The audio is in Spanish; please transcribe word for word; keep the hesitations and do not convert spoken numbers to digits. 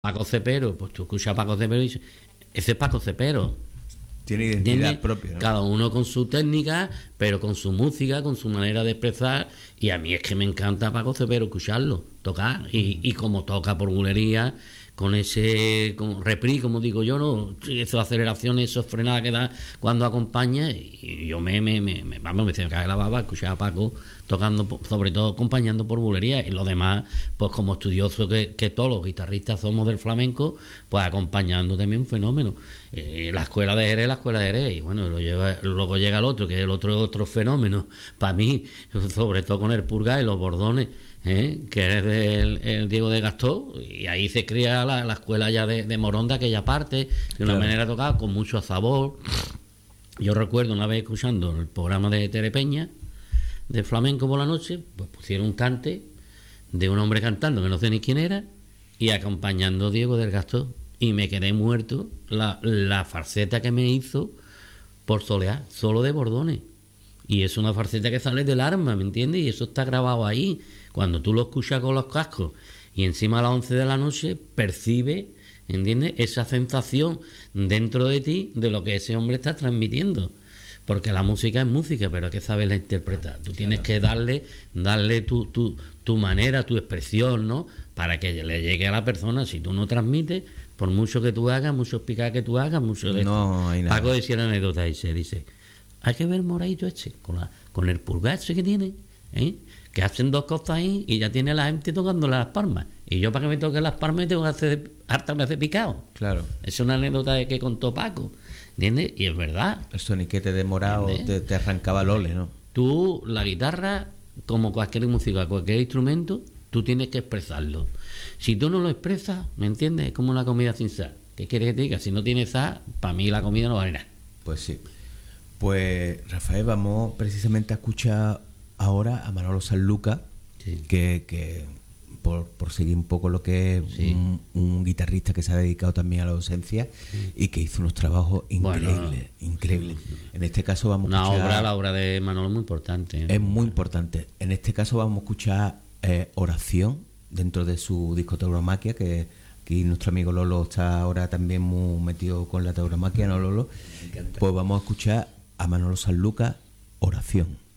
Paco Cepero, pues tú escuchas a Paco Cepero y dices, ese es Paco Cepero. Tiene identidad ¿Entiendes? propia, ¿no? Cada uno con su técnica, pero con su música, con su manera de expresar. Y a mí es que me encanta Paco Cepero escucharlo, tocar. Y, y como toca por bulería, con ese con repris, como digo yo, ¿no? Esas aceleraciones, esas frenadas que da cuando acompaña. Y yo me, me, me, me vamos, me se me cae la baba escuchar a Paco tocando, sobre todo acompañando por bulería. Y lo demás, pues como estudioso que, que todos los guitarristas somos del flamenco, pues acompañando también un fenómeno. Eh, la escuela de Jerez, la escuela de Jerez, y bueno, lo lleva, luego llega el otro, que es el otro otro fenómeno, para mí, sobre todo con el Purga y los Bordones, ¿eh? Que es del el Diego de Gastó, y ahí se crea la, la escuela ya de, de Morón de aquella parte, de una Claro. manera tocada, con mucho sabor. Yo recuerdo una vez escuchando el programa de Tere Peña, de flamenco por la noche, pues pusieron un cante de un hombre cantando, que no sé ni quién era, y acompañando a Diego del Gastó. Y me quedé muerto la, la farceta que me hizo por solear, solo de Bordones. Y es una farceta que sale del arma, ¿me entiendes? Y eso está grabado ahí. Cuando tú lo escuchas con los cascos y encima a las once de la noche percibes, ¿entiendes? Esa sensación dentro de ti de lo que ese hombre está transmitiendo. Porque la música es música, pero hay que saberla interpretar. Tú tienes que darle, darle tu, tu, tu manera, tu expresión, ¿no? Para que le llegue a la persona. Si tú no transmites, por mucho que tú hagas, muchos picados que tú hagas, mucho de No esto. hay nada. Paco decía la anécdota y se dice, hay que ver el moradito este, con, la, con el pulgar ese que tiene, ¿eh? Que hacen dos cosas ahí y ya tiene a la gente tocándole las palmas. Y yo para que me toquen las palmas tengo que hacer harta veces picado. Claro. Es una anécdota de que contó Paco, ¿entiendes? Y es verdad. El soniquete de morado te, te arrancaba el ole, ¿no? Tú, la guitarra, como cualquier música, cualquier instrumento, tú tienes que expresarlo. Si tú no lo expresas, ¿me entiendes? Es como una comida sin sal. ¿Qué quieres que te diga? Si no tienes sal, para mí la comida no vale nada. Pues sí. Pues, Rafael, vamos precisamente a escuchar ahora a Manolo Sanlúcar, Sí. que, que por, por seguir un poco lo que es Sí. un, un guitarrista que se ha dedicado también a la docencia y que hizo unos trabajos increíbles, Bueno. increíbles. En este caso vamos Una a escuchar... obra, la obra de Manolo es muy importante, ¿eh? Es muy importante. En este caso vamos a escuchar eh, Oración dentro de su disco Tauromaquia, que aquí nuestro amigo Lolo está ahora también muy metido con la tauromaquia, ¿no, Lolo? Pues vamos a escuchar a Manolo Sanlúcar, Oración.